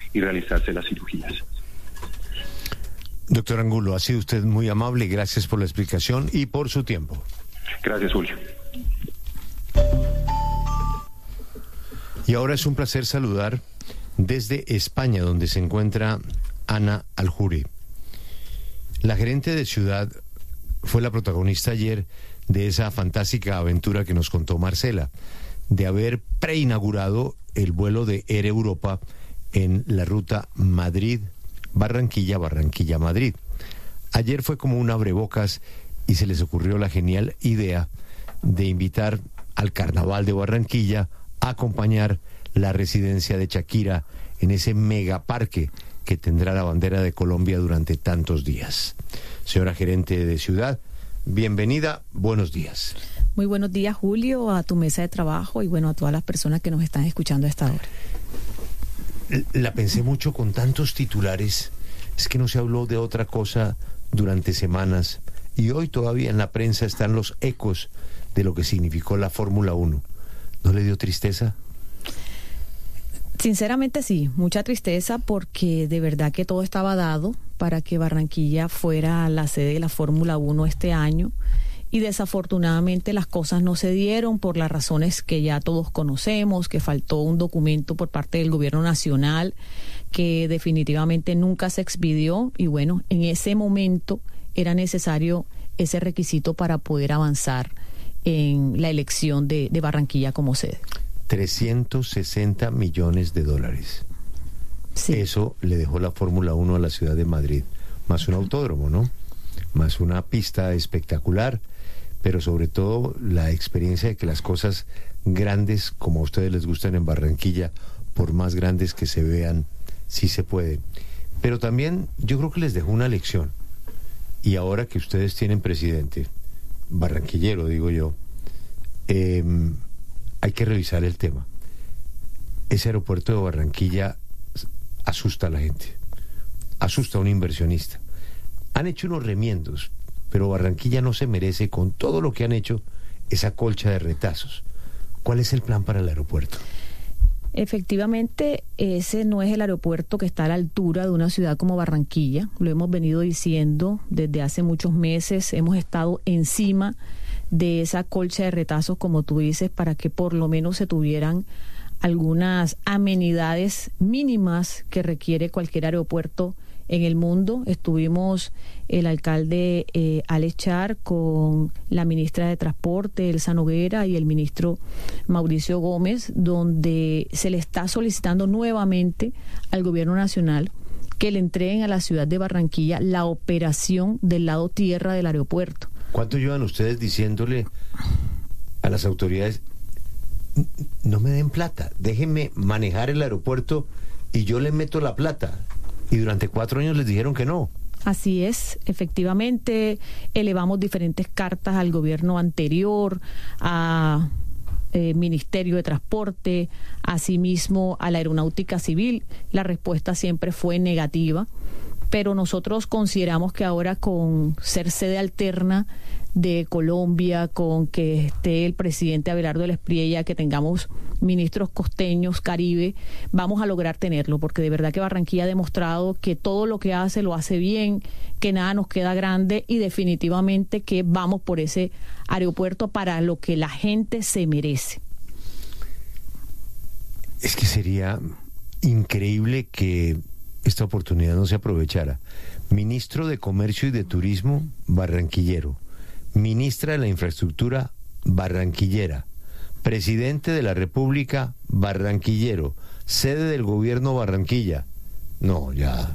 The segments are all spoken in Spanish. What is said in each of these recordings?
y realizarse las cirugías. Doctor Angulo, ha sido usted muy amable, gracias por la explicación y por su tiempo. Gracias, Julio. Y ahora es un placer saludar desde España, donde se encuentra Ana Aljuri. La gerente de Ciudad fue la protagonista ayer de esa fantástica aventura que nos contó Marcela, de haber preinaugurado el vuelo de Air Europa en la ruta Madrid-Barranquilla, Barranquilla-Madrid. Ayer fue como un abrebocas y se les ocurrió la genial idea de invitar al Carnaval de Barranquilla a acompañar la residencia de Shakira en ese megaparque que tendrá la bandera de Colombia durante tantos días. Señora gerente de Ciudad, bienvenida, buenos días. Muy buenos días, Julio, a tu mesa de trabajo y bueno, a todas las personas que nos están escuchando a esta hora. La pensé mucho con tantos titulares, es que no se habló de otra cosa durante semanas y hoy todavía en la prensa están los ecos de lo que significó la Fórmula 1. ¿No le dio tristeza? Sinceramente sí, mucha tristeza porque de verdad que todo estaba dado para que Barranquilla fuera la sede de la Fórmula 1 este año y desafortunadamente las cosas no se dieron por las razones que ya todos conocemos, que faltó un documento por parte del gobierno nacional que definitivamente nunca se expidió y bueno, en ese momento era necesario ese requisito para poder avanzar en la elección de Barranquilla como sede. 360 millones de dólares. Sí. Eso le dejó la Fórmula 1 a la ciudad de Madrid, más un autódromo, ¿no? Más una pista espectacular, pero sobre todo la experiencia de que las cosas grandes, como a ustedes les gustan en Barranquilla, por más grandes que se vean, sí se puede. Pero también yo creo que les dejó una lección. Y ahora que ustedes tienen presidente, barranquillero digo yo, hay que revisar el tema. Ese aeropuerto de Barranquilla asusta a la gente, asusta a un inversionista. Han hecho unos remiendos, pero Barranquilla no se merece, con todo lo que han hecho, esa colcha de retazos. ¿Cuál es el plan para el aeropuerto? Efectivamente, ese no es el aeropuerto que está a la altura de una ciudad como Barranquilla. Lo hemos venido diciendo desde hace muchos meses. Hemos estado encima de esa colcha de retazos, como tú dices, para que por lo menos se tuvieran algunas amenidades mínimas que requiere cualquier aeropuerto en el mundo. Estuvimos el alcalde Alex Char con la ministra de Transporte, Elsa Noguera, y el ministro Mauricio Gómez, donde se le está solicitando nuevamente al gobierno nacional que le entreguen a la ciudad de Barranquilla la operación del lado tierra del aeropuerto. ¿Cuánto llevan ustedes diciéndole a las autoridades, no me den plata, déjenme manejar el aeropuerto y yo le meto la plata? Y durante 4 años les dijeron que no. Así es, efectivamente, elevamos diferentes cartas al gobierno anterior, a Ministerio de Transporte, asimismo a la Aeronáutica Civil. La respuesta siempre fue negativa, pero nosotros consideramos que ahora con ser sede alterna de Colombia, con que esté el presidente Abelardo Espriella, que tengamos ministros costeños, Caribe, vamos a lograr tenerlo, porque de verdad que Barranquilla ha demostrado que todo lo que hace lo hace bien, que nada nos queda grande y definitivamente que vamos por ese aeropuerto para lo que la gente se merece. Es que sería increíble que esta oportunidad no se aprovechara. Ministro de Comercio y de Turismo, barranquillero. Ministra de la Infraestructura, barranquillera. Presidente de la República, barranquillero. Sede del gobierno, Barranquilla. No, ya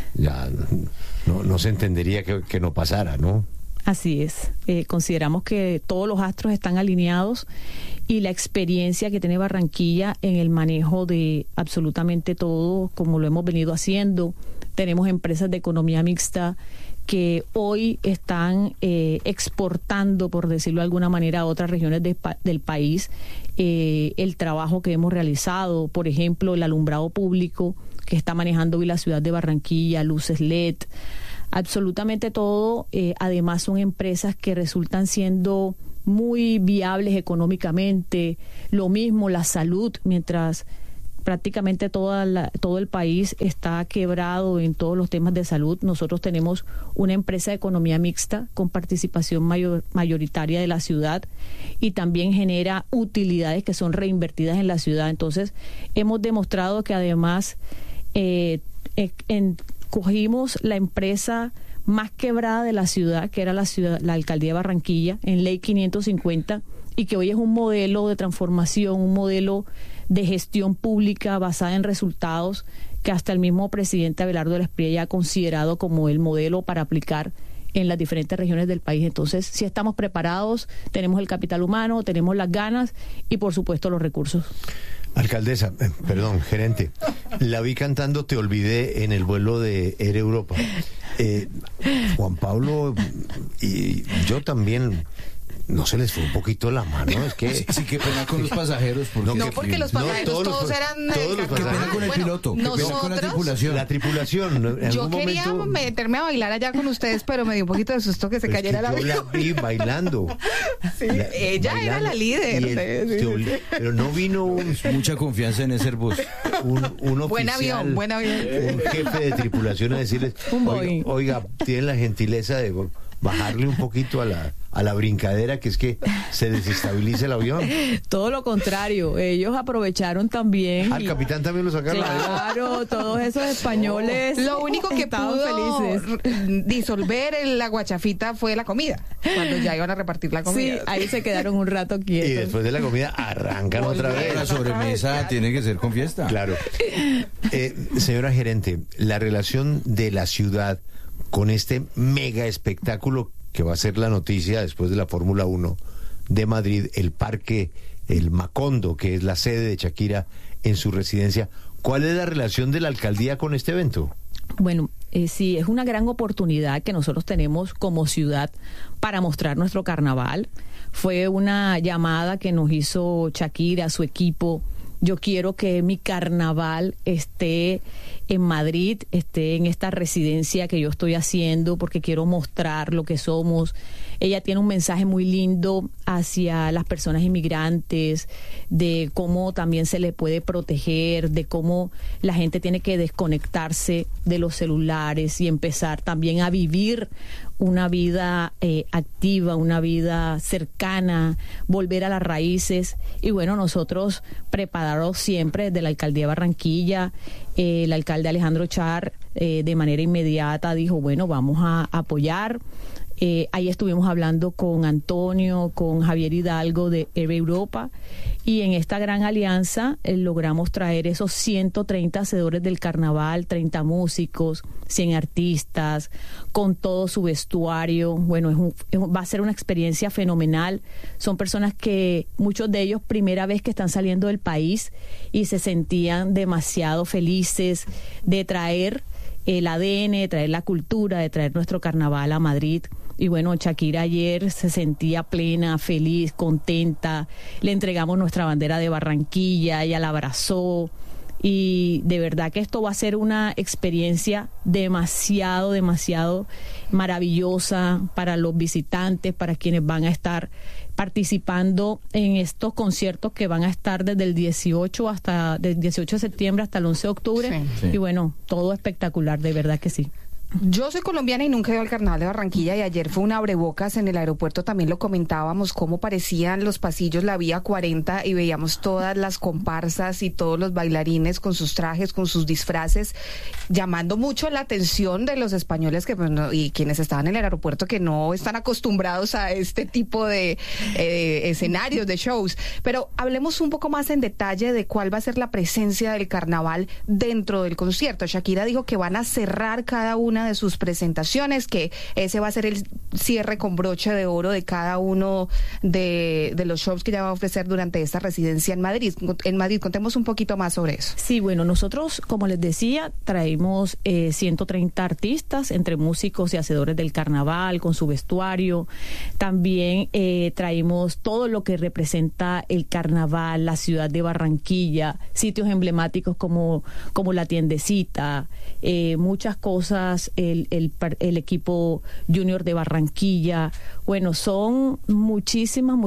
no se entendería que no pasara, ¿no? Así es. Consideramos que todos los astros están alineados y la experiencia que tiene Barranquilla en el manejo de absolutamente todo, como lo hemos venido haciendo. Tenemos empresas de economía mixta que hoy están exportando, por decirlo de alguna manera, a otras regiones del país el trabajo que hemos realizado. Por ejemplo, el alumbrado público que está manejando hoy la ciudad de Barranquilla, luces LED, absolutamente todo. Además son empresas que resultan siendo muy viables económicamente. Lo mismo la salud, mientras prácticamente todo el país está quebrado en todos los temas de salud. Nosotros tenemos una empresa de economía mixta con participación mayoritaria de la ciudad y también genera utilidades que son reinvertidas en la ciudad. Entonces, hemos demostrado que además cogimos la empresa más quebrada de la ciudad, que era la alcaldía de Barranquilla, en Ley 550, y que hoy es un modelo de transformación, un modelo de gestión pública basada en resultados que hasta el mismo presidente Abelardo Lespriella ha considerado como el modelo para aplicar en las diferentes regiones del país. Entonces, si estamos preparados, tenemos el capital humano, tenemos las ganas y, por supuesto, los recursos. Alcaldesa, perdón, gerente, la vi cantando Te Olvidé en el vuelo de Air Europa. Juan Pablo y yo también... ¿No se les fue un poquito la mano? Es que... Sí, qué pena con los pasajeros. Porque los pasajeros todos eran... Qué pena con el piloto, qué pena con la tripulación. La tripulación. Yo quería meterme a bailar allá con ustedes, pero me dio un poquito de susto que se cayera la avión. Yo la vi bailando. Sí, ella bailando. Era la líder. Pero no vino mucha confianza en ese Airbus. Un oficial, buen avión. Un jefe de tripulación a decirles, oiga, tienen la gentileza de bajarle un poquito a la brincadera, que es que se desestabiliza el avión. Todo lo contrario, ellos aprovecharon también. Al capitán también lo sacaron. Claro, todos esos españoles. Lo único que pudo disolver la guachafita fue la comida, cuando ya iban a repartir la comida. Sí, ahí se quedaron un rato quietos. Y después de la comida arrancan otra vez. La sobremesa tiene que ser con fiesta. Claro. Señora gerente, la relación de la ciudad con este mega espectáculo que va a ser la noticia después de la Fórmula 1 de Madrid, el parque, el Macondo, que es la sede de Shakira en su residencia. ¿Cuál es la relación de la alcaldía con este evento? Bueno, sí, es una gran oportunidad que nosotros tenemos como ciudad para mostrar nuestro carnaval. Fue una llamada que nos hizo Shakira, su equipo. Yo quiero que mi carnaval esté en Madrid, esté en esta residencia que yo estoy haciendo, porque quiero mostrar lo que somos. Ella tiene un mensaje muy lindo hacia las personas inmigrantes, de cómo también se le puede proteger, de cómo la gente tiene que desconectarse de los celulares y empezar también a vivir una vida activa, una vida cercana, volver a las raíces. Y bueno, nosotros preparados siempre desde la alcaldía de Barranquilla, el alcalde Alejandro Char de manera inmediata dijo, bueno, vamos a apoyar. Ahí estuvimos hablando con Antonio, con Javier Hidalgo de Air Europa, y en esta gran alianza logramos traer esos 130 hacedores del carnaval, 30 músicos, 100 artistas, con todo su vestuario. Bueno, va a ser una experiencia fenomenal. Son personas que, muchos de ellos, primera vez que están saliendo del país y se sentían demasiado felices de traer el ADN, de traer la cultura, de traer nuestro carnaval a Madrid. Y bueno, Shakira ayer se sentía plena, feliz, contenta. Le entregamos nuestra bandera de Barranquilla, ella la abrazó. Y de verdad que esto va a ser una experiencia demasiado maravillosa para los visitantes, para quienes van a estar participando en estos conciertos que van a estar desde el 18 de septiembre hasta el 11 de octubre. Sí. Y bueno, todo espectacular, de verdad que sí. Yo soy colombiana y nunca he ido al Carnaval de Barranquilla, y ayer fue un abrebocas en el aeropuerto, también lo comentábamos, cómo parecían los pasillos, la vía 40, y veíamos todas las comparsas y todos los bailarines con sus trajes, con sus disfraces, llamando mucho la atención de los españoles y quienes estaban en el aeropuerto, que no están acostumbrados a este tipo de escenarios, de shows. Pero hablemos un poco más en detalle de cuál va a ser la presencia del carnaval dentro del concierto. Shakira dijo que van a cerrar cada una de sus presentaciones, que ese va a ser el cierre con broche de oro de cada uno de los shows que ella va a ofrecer durante esta residencia en Madrid. Contemos un poquito más sobre eso. Sí, bueno, nosotros, como les decía, traemos 130 artistas, entre músicos y hacedores del carnaval, con su vestuario. También traemos todo lo que representa el carnaval, la ciudad de Barranquilla, sitios emblemáticos como la tiendecita, muchas cosas Tigres, el equipo Junior de Barranquilla. Bueno, son muchísimas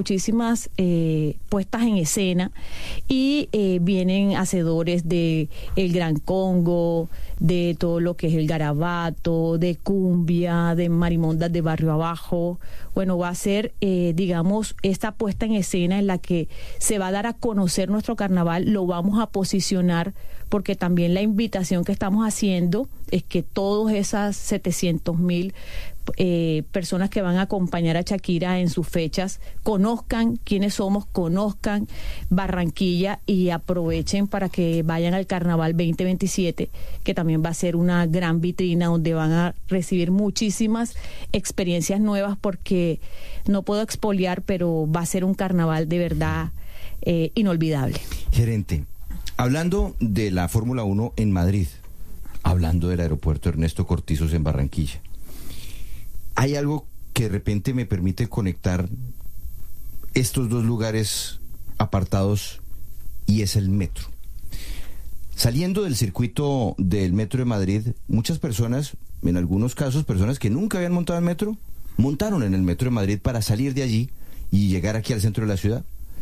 puestas en escena, y vienen hacedores de el Gran Congo, de todo lo que es el garabato, de cumbia, de marimondas de barrio abajo. Bueno, va a ser, digamos, esta puesta en escena en la que se va a dar a conocer nuestro carnaval, lo vamos a posicionar, porque también la invitación que estamos haciendo es que todas esas 700,000 personas que van a acompañar a Shakira en sus fechas conozcan quiénes somos, conozcan Barranquilla y aprovechen para que vayan al Carnaval 2027, que también va a ser una gran vitrina donde van a recibir muchísimas experiencias nuevas, porque no puedo expoliar, pero va a ser un carnaval de verdad inolvidable. Gerente, hablando de la Fórmula 1 en Madrid, hablando del aeropuerto Ernesto Cortizos en Barranquilla, hay algo que de repente me permite conectar estos dos lugares apartados, y es el metro. Saliendo del circuito del metro de Madrid, muchas personas, en algunos casos personas que nunca habían montado en metro, montaron en el metro de Madrid para salir de allí y llegar aquí al centro de la ciudad.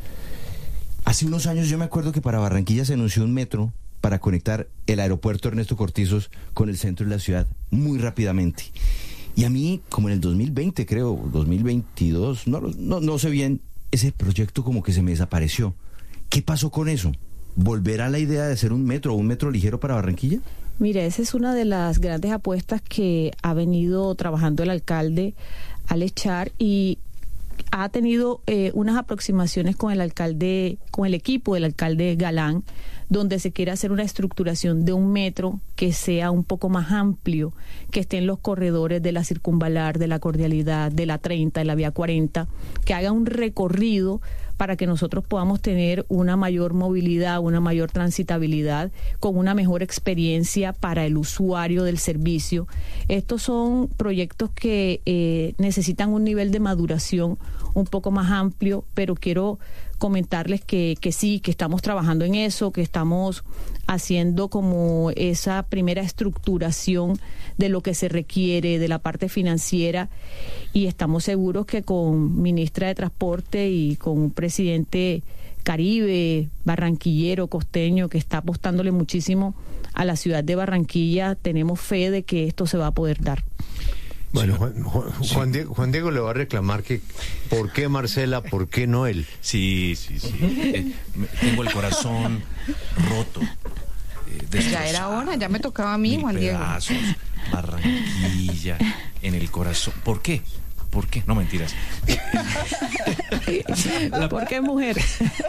Hace unos años yo me acuerdo que para Barranquilla se anunció un metro para conectar el aeropuerto Ernesto Cortizos con el centro de la ciudad muy rápidamente. Y a mí, como en el 2020, creo, 2022, no sé bien, ese proyecto como que se me desapareció. ¿Qué pasó con eso? ¿Volverá la idea de hacer un metro ligero para Barranquilla? Mira, esa es una de las grandes apuestas que ha venido trabajando el alcalde Alex Char, y ha tenido unas aproximaciones con el alcalde, con el equipo del alcalde Galán, donde se quiere hacer una estructuración de un metro que sea un poco más amplio, que esté en los corredores de la Circunvalar, de la Cordialidad, de la 30, de la Vía 40, que haga un recorrido para que nosotros podamos tener una mayor movilidad, una mayor transitabilidad, con una mejor experiencia para el usuario del servicio. Estos son proyectos que necesitan un nivel de maduración un poco más amplio, pero quiero comentarles que sí, que estamos trabajando en eso, que estamos haciendo como esa primera estructuración de lo que se requiere de la parte financiera, y estamos seguros que con ministra de Transporte y con un presidente caribe, barranquillero, costeño, que está apostándole muchísimo a la ciudad de Barranquilla, tenemos fe de que esto se va a poder dar. Bueno, Juan Diego le va a reclamar que ¿por qué Marcela, por qué no él? Sí. Tengo el corazón roto. Ya era hora, ya me tocaba a mí, Juan Diego. Pedazos, Barranquilla, en el corazón. ¿Por qué? ¿Por qué? No, mentiras. ¿Por qué, mujer?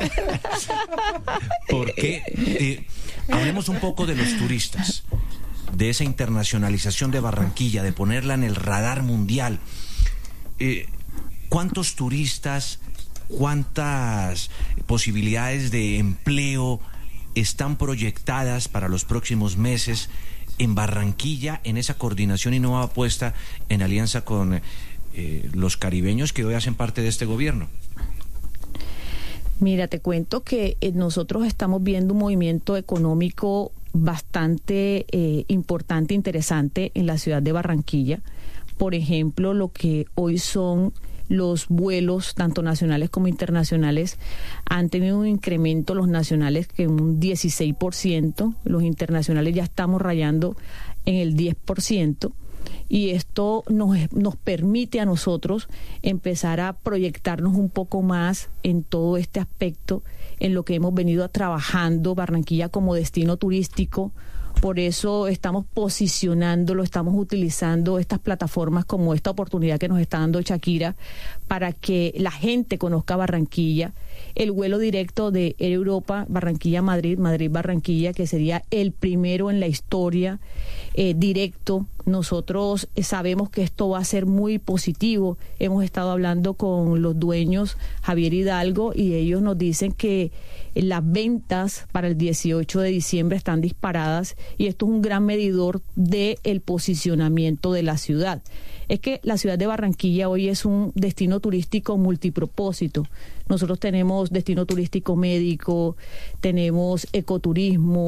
¿Por qué? Hablemos un poco de los turistas, de esa internacionalización de Barranquilla, de ponerla en el radar mundial. ¿Cuántos turistas, cuántas posibilidades de empleo están proyectadas para los próximos meses en Barranquilla, en esa coordinación y nueva apuesta en alianza con los caribeños que hoy hacen parte de este gobierno? Mira, te cuento que nosotros estamos viendo un movimiento económico bastante importante, interesante en la ciudad de Barranquilla. Por ejemplo, lo que hoy son los vuelos, tanto nacionales como internacionales, han tenido un incremento, los nacionales que un 16%, los internacionales ya estamos rayando en el 10%. Y esto nos permite a nosotros empezar a proyectarnos un poco más en todo este aspecto, en lo que hemos venido trabajando Barranquilla como destino turístico. Por eso estamos posicionándolo, estamos utilizando estas plataformas como esta oportunidad que nos está dando Shakira para que la gente conozca Barranquilla. El vuelo directo de Air Europa, Barranquilla-Madrid, Madrid-Barranquilla, que sería el primero en la historia directo. Nosotros sabemos que esto va a ser muy positivo. Hemos estado hablando con los dueños, Javier Hidalgo, y ellos nos dicen que las ventas para el 18 de diciembre están disparadas, y esto es un gran medidor del posicionamiento de la ciudad. Es que la ciudad de Barranquilla hoy es un destino turístico multipropósito. Nosotros tenemos destino turístico médico, tenemos ecoturismo,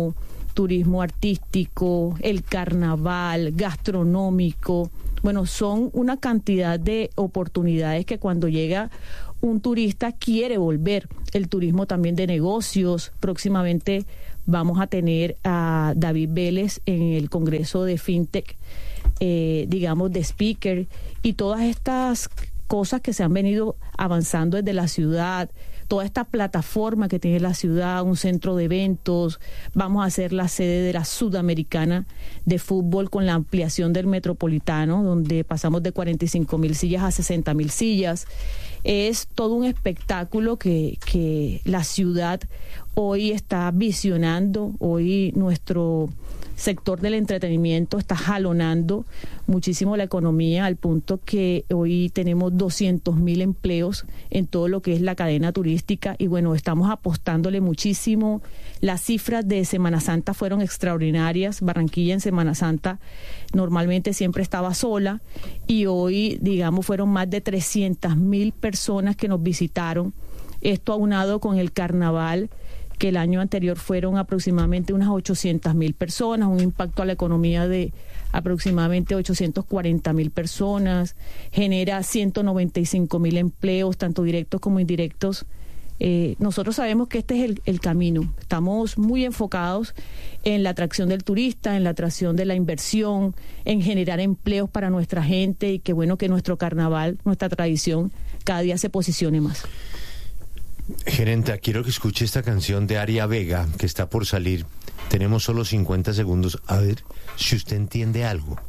turismo artístico, el carnaval, gastronómico. Bueno, son una cantidad de oportunidades que cuando llega un turista quiere volver. El turismo también de negocios. Próximamente vamos a tener a David Vélez en el Congreso de FinTech, digamos, de speaker, y todas estas cosas que se han venido avanzando desde la ciudad, toda esta plataforma que tiene la ciudad, un centro de eventos. Vamos a ser la sede de la Sudamericana de fútbol con la ampliación del Metropolitano, donde pasamos de 45.000 sillas a 60.000 sillas. Es todo un espectáculo que la ciudad hoy está visionando. Hoy nuestro sector del entretenimiento está jalonando muchísimo la economía, al punto que hoy tenemos 200.000 empleos en todo lo que es la cadena turística, y bueno, estamos apostándole muchísimo. Las cifras de Semana Santa fueron extraordinarias. Barranquilla en Semana Santa normalmente siempre estaba sola, y hoy, digamos, fueron más de 300.000 personas que nos visitaron. Esto aunado con el carnaval, que el año anterior fueron aproximadamente unas 800.000 personas, un impacto a la economía de aproximadamente 840.000 personas, genera 195.000 empleos, tanto directos como indirectos. Nosotros sabemos que este es el camino. Estamos muy enfocados en la atracción del turista, en la atracción de la inversión, en generar empleos para nuestra gente, y que bueno que nuestro carnaval, nuestra tradición, cada día se posicione más. Gerenta, quiero que escuche esta canción de Aria Vega, que está por salir. Tenemos solo 50 segundos. A ver si usted entiende algo.